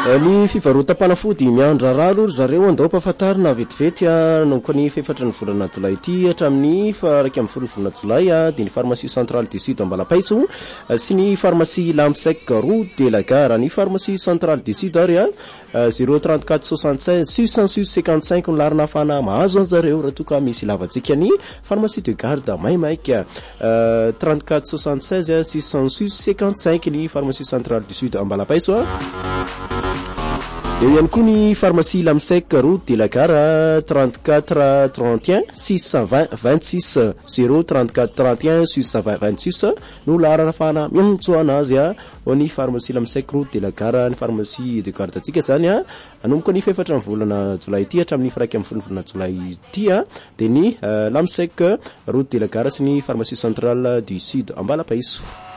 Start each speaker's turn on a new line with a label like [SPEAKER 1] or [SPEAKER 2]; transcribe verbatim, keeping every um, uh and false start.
[SPEAKER 1] Ny fivarotam-panafody miandra raro zareo andao mpafatarina vetivety nonko ny fefatra ny volana Jolay ity hatramin'ny raika amby folo volana Jolay dia ny pharmacie centrale du sud Ambalapaiso sy ny pharmacie Lamsec route de la gare. Ny pharmacie centrale du sud ary zéro trente-quatre soixante-seize six cent six cinquante-cinq ny larina afana mahazo anjareo raha toka misy lavatsika ny pharmacie de garde maimaika trente-quatre soixante-seize six cent six cinquante-cinq ny pharmacie centrale du sud Ambalapaiso. Eo ihany koa ny pharmacie Lamsec route de la gare trente-quatre trente et un six cent vingt vingt-six zéro trente-quatre trente et un six cent vingt vingt-six no larana afana miantso anazy a ny pharmacie Lamsec route de la gare. Ny pharmacie de garde atsika zany a anomboka ny fefatra ny volana Jolay ity hatramin'ny faraika amby folo volana Jolay ity a dia ny Lamsec route de la gare sy ny pharmacie centrale du sud Ambalapaiso.